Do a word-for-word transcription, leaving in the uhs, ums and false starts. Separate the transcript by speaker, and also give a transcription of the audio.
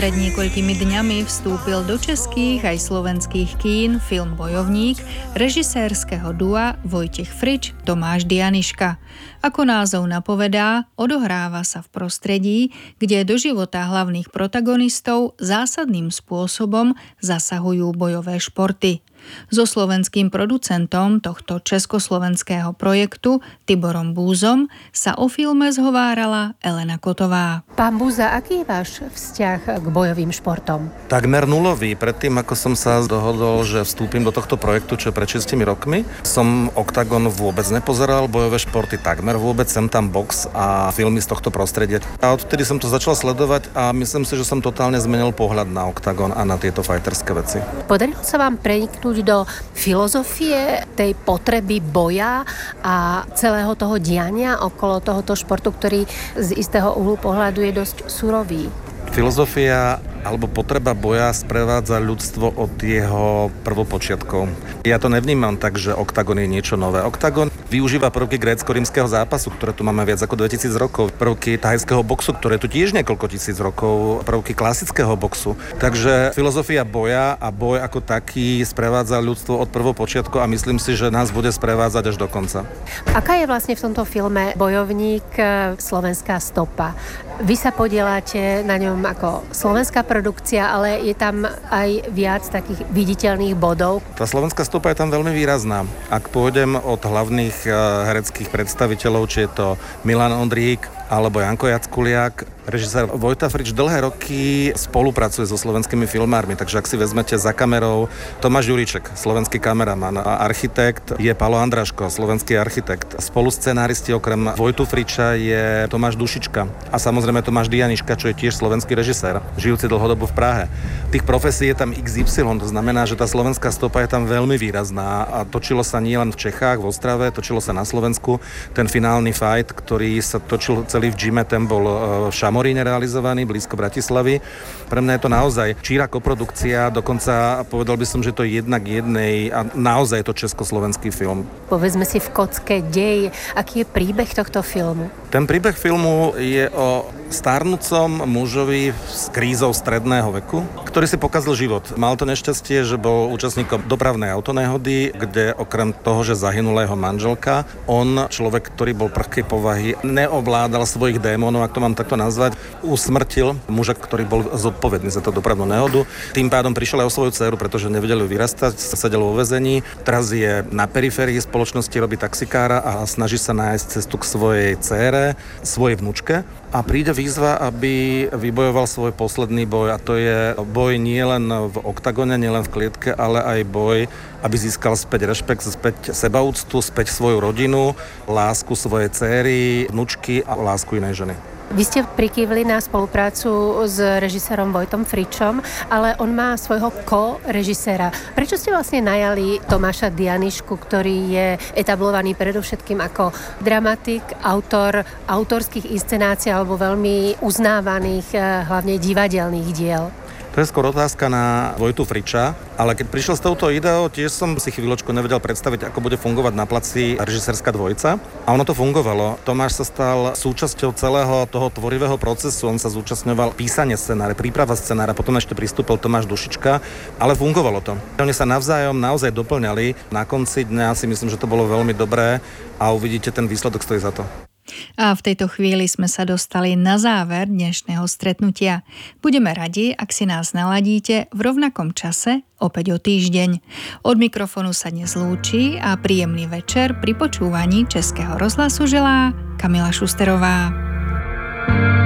Speaker 1: Pred niekoľkými dňami vstúpil do českých aj slovenských kín film Bojovník režisérskeho dua Vojtech Frič, Tomáš Dianiška. Ako názov napovedá, odohráva sa v prostredí, kde do života hlavných protagonistov zásadným spôsobom zasahujú bojové športy. So slovenským producentom tohto československého projektu Tiborom Búzom sa o filme zhovárala Elena Kotová.
Speaker 2: Pán Búza, aký je váš vzťah k bojovým športom?
Speaker 3: Takmer nulový. Predtým, ako som sa dohodol, že vstúpim do tohto projektu, čo pred šiestimi rokmi, som Oktagon vôbec nepozeral, bojové športy takmer vôbec, sem tam box a filmy z tohto prostredia. A odvtedy som to začal sledovať a myslím si, že som totálne zmenil pohľad na Oktagon a na tieto fighterské veci.
Speaker 2: Podarilo sa vám preniknúť do filozofie tej potreby boja a celého toho diania okolo tohoto športu, ktorý z istého uhlu pohľadu je dosť surový?
Speaker 3: Filozofia alebo potreba boja sprevádza ľudstvo od jeho prvopočiatkov. Ja to nevnímam tak, že Oktagon je niečo nové. Oktagon využíva prvky grécko-rímskeho zápasu, ktoré tu máme viac ako dvetisíc rokov, prvky thajského boxu, ktoré tu tiež niekoľko tisíc rokov, prvky klasického boxu. Takže filozofia boja a boj ako taký sprevádza ľudstvo od prvopočiatku a myslím si, že nás bude sprevádzať až do konca.
Speaker 2: Aká je vlastne v tomto filme Bojovník slovenská stopa? Vy sa podieláte na ňom ako slovenská produkcia, ale je tam aj viac takých viditeľných bodov.
Speaker 3: Tá slovenská stopa je tam veľmi výrazná. Ak pôjdem od hlavných hereckých predstaviteľov, či je to Milan Ondrík alebo Janko Jackuliak, režisér Vojta Frič dlhé roky spolupracuje so slovenskými filmármi, takže ak si vezmete za kamerou Tomáš Juriček, slovenský kameraman, a architekt je Palo Andraško, slovenský architekt. Spoluscenáristi okrem Vojtu Friča je Tomáš Dušička a samozrejme Tomáš Dianiška, čo je tiež slovenský režisér, žijúci dlhodobo v Prahe. Tých profesí je tam iks ypsilon, to znamená, že tá slovenská stopa je tam veľmi výrazná a točilo sa nielen v Čechách, v Ostrave, točilo sa na Slovensku. Ten finálny fight, ktorý sa točil celý v gyme, ten bol v Šamoríne realizovaný, blízko Bratislavy. Pre mňa je to naozaj číra koprodukcia, dokonca povedal by som, že to je jednak jednej a naozaj je to československý film.
Speaker 2: Povedzme si v kocke dej, aký je príbeh tohto filmu?
Speaker 3: Ten príbeh filmu je o starnúcom mužovi s krízou stredného veku, ktorý si pokazil život. Mal to nešťastie, že bol účastníkom dopravnej autonehody, kde okrem toho, že zahynula jeho manželka, on, človek, ktorý bol prchkej povahy, neovládal svojich démonov, ak to mám takto nazvať, usmrtil muža, ktorý bol zodpovedný za tú dopravnú nehodu. Tým pádom prišiel aj o svoju dceru, pretože nevedel ju vyrastať, sedel vo väzení. Teraz je na periférii spoločnosti, robí taxikára a snaží sa nájsť cestu k svojej dcére, svojej vnučke. A príde výzva, aby vybojoval svoj posledný boj a to je boj nie len v oktagone, nie len v klietke, ale aj boj, aby získal späť rešpekt, späť sebaúctu, späť svoju rodinu, lásku svojej dcéry, vnučky a lásku inej ženy.
Speaker 2: Vy ste prikývli na spoluprácu s režisérom Vojtom Fričom, ale on má svojho ko-režiséra. Prečo ste vlastne najali Tomáša Dianišku, ktorý je etablovaný predovšetkým ako dramatik, autor autorských inscenácií alebo veľmi uznávaných, hlavne divadelných diel?
Speaker 3: To je skôr otázka na Vojtu Friča, ale keď prišiel s touto ideou, tiež som si chvíľočku nevedel predstaviť, ako bude fungovať na placi režisérska dvojica. A ono to fungovalo. Tomáš sa stal súčasťou celého toho tvorivého procesu. On sa zúčastňoval písanie scenára, príprava scenára, potom ešte pristúpil Tomáš Dušička, ale fungovalo to. Oni sa navzájom naozaj doplňali. Na konci dňa si myslím, že to bolo veľmi dobré a uvidíte, ten výsledok stojí za to.
Speaker 1: A v tejto chvíli sme sa dostali na záver dnešného stretnutia. Budeme radi, ak si nás naladíte v rovnakom čase opäť o týždeň. Od mikrofónu sa dnes lúči a príjemný večer pri počúvaní Českého rozhlasu želá Kamila Šusterová.